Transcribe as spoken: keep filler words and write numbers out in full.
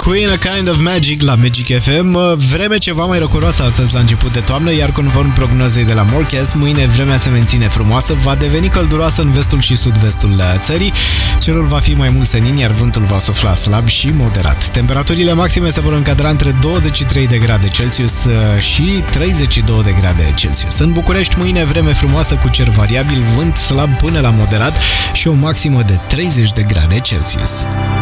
Queen, A Kind of Magic la Magic F M. Vreme ceva mai răcoroasă astăzi la început de toamnă, iar conform prognozei de la Morecast, mâine vremea se menține frumoasă, va deveni călduroasă în vestul și sud-vestul țării. Cerul va fi mai mult senin, iar vântul va sufla slab și moderat. Temperaturile maxime se vor încadra între douăzeci și trei de grade Celsius și treizeci și două de grade Celsius. În București, mâine vreme frumoasă cu cer variabil, vânt slab până la moderat și o maximă de treizeci de grade Celsius.